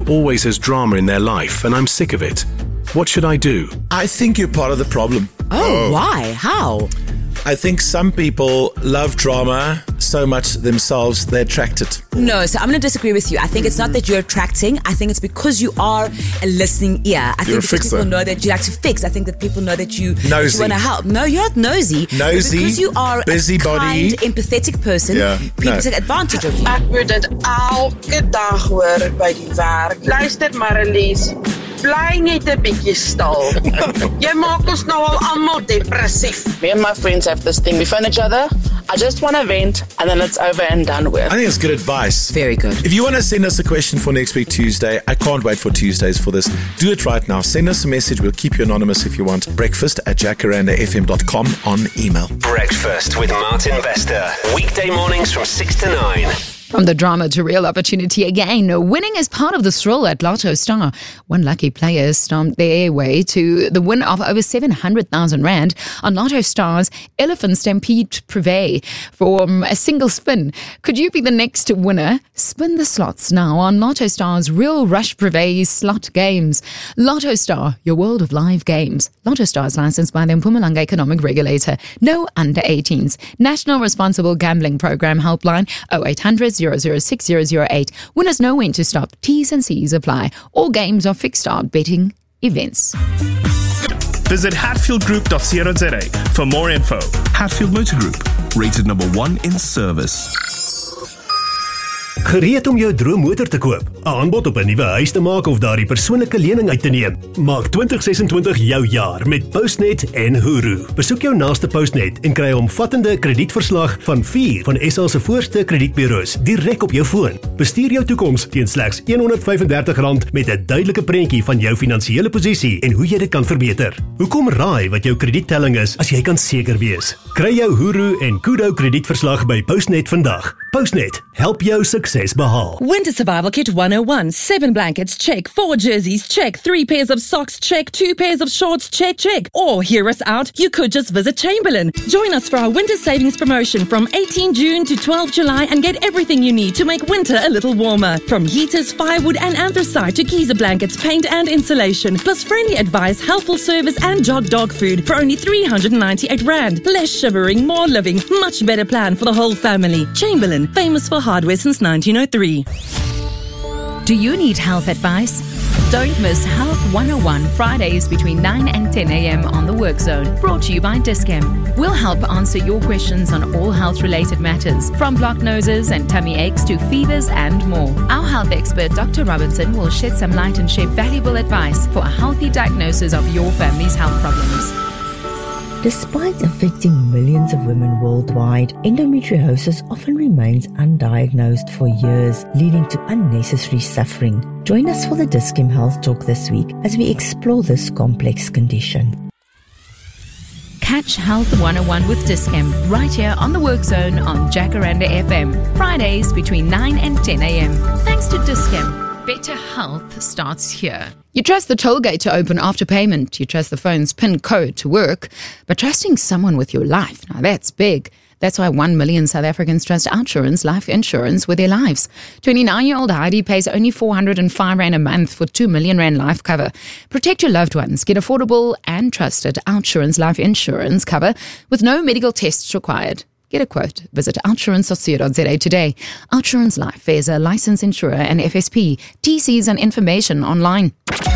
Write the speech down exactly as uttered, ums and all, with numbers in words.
always has drama in their life, and I'm sick of it. What should I do? I think you're part of the problem. Oh, oh. Why? How? I think some people love drama so much themselves, they attract it. No, so I'm going to disagree with you. I think it's not that you're attracting. I think it's because you are a listening ear. I you're think a fixer. People know that you like to fix. I think that people know that you, nosy. you want to help. No, you're not nosy. Nosy, because you are busybody, a kind, empathetic person. Yeah, people no. take advantage of you. Ek moet dit elke dag hoor by die werk. Luister Marlies. Bly net 'n bietjie stil. Jy maak ons nou al almal depressief. Me and my friends have this thing. We phone each other. I just want to vent, and then it's over and done with. I think it's good advice. Very good. If you want to send us a question for next week Tuesday, I can't wait for Tuesdays for this. Do it right now. Send us a message. We'll keep you anonymous if you want. Breakfast at jacaranda f m dot com on email. Breakfast with Martin Bester. Weekday mornings from six to nine. From the drama to real opportunity again, winning is part of the stroll at Lotto Star. One lucky player stomped their way to the win of over seven hundred thousand rand on Lotto Star's Elephant Stampede Privé from a single spin. Could you be the next winner? Spin the slots now on Lotto Star's Real Rush Privé slot games. Lotto Star, your world of live games. Lotto Star is licensed by the Mpumalanga Economic Regulator. No under eighteens. National Responsible Gambling Program Helpline oh eight hundred, zero zero six, zero zero eight. Winners know when to stop. T's and C's apply. All games are fixed out betting events. Visit hatfield group dot co dot za for more info. Hatfield Motor Group, rated number one in service. Gereed om jou droommotor te koop, 'n aanbod op 'n nuwe huis te maak of daardie persoonlike lening uit te neem. Maak twintig sesentwintig jou jaar met Postnet en Huru. Besoek jou naaste Postnet en kry 'n omvattende kredietverslag van vier van S A se voorste kredietbureaus direk op jou foon. Bestuur jou toekoms teen slegs honderd vyf en dertig rand met 'n duidelike prentjie van jou finansiële posisie en hoe jy dit kan verbeter. Hoekom raai wat jou krediettelling is as jy kan seker wees? Kry jou Huru en Kudo kredietverslag by Postnet vandag. Postnet, help jou sukses behaal. Winter Survival Kit one oh one. Seven blankets, check. Four jerseys, check. Three pairs of socks, check. Two pairs of shorts, check, check. Or hear us out, you could just visit Chamberlain. Join us for our winter savings promotion from eighteenth June to twelfth July and get everything you need to make winter a little warmer. From heaters, firewood and anthracite to Giza blankets, paint and insulation. Plus friendly advice, helpful service and jog dog food for only three hundred ninety-eight rand. Less shivering, more living, much better plan for the whole family. Chamberlain, famous for hardware since nineteen oh three. Do you need health advice? Don't miss Health one oh one Fridays between nine and ten a.m. on the Work Zone. Brought to you by Discam. We'll help answer your questions on all health-related matters, from blocked noses and tummy aches to fevers and more. Our health expert, Doctor Robinson, will shed some light and share valuable advice for a healthy diagnosis of your family's health problems. Despite affecting millions of women worldwide, endometriosis often remains undiagnosed for years, leading to unnecessary suffering. Join us for the Discam Health Talk this week as we explore this complex condition. Catch Health one oh one with Discam right here on the Work Zone on Jacaranda F M, Fridays between nine and ten a.m. Thanks to Discam. Better health starts here. You trust the toll gate to open after payment. You trust the phone's PIN code to work. But trusting someone with your life, now that's big. That's why one million South Africans trust Outsurance Life Insurance with their lives. twenty-nine-year-old Heidi pays only four hundred five rand a month for two million rand life cover. Protect your loved ones. Get affordable and trusted Outsurance Life Insurance cover with no medical tests required. Get a quote. Visit outsurance dot co dot za today. Outsurance Life is a licensed insurer and F S P. T Cs and information online.